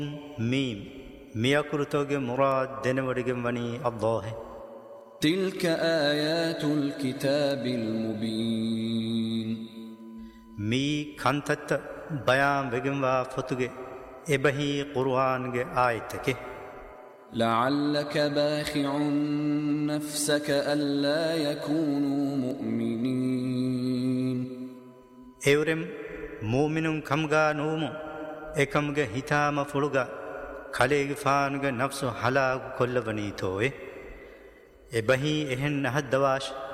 ميم مياكرتوغ مراد دنورغم وني الله تلك آيات الكتاب المبين مي كانتت بيان وغموا فتوغ إبهي قرآن آيتك لعلك باخع نفسك ألا يكونوا مؤمنين إورم مؤمنون كمغا نومو إكمغ هتام فلغا خليغ فانغ نفس حلاغ كل بنيتوه إبهي إهن هدواش